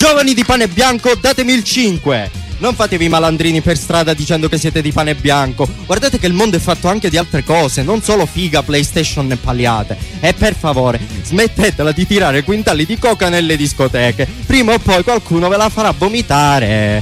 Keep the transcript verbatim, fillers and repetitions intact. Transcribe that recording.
Giovani di pane bianco, datemi il cinque. Non fatevi i malandrini per strada dicendo che siete di pane bianco. Guardate che il mondo è fatto anche di altre cose, non solo figa, PlayStation e pagliate. E per favore, smettetela di tirare quintali di coca nelle discoteche. Prima o poi qualcuno ve la farà vomitare.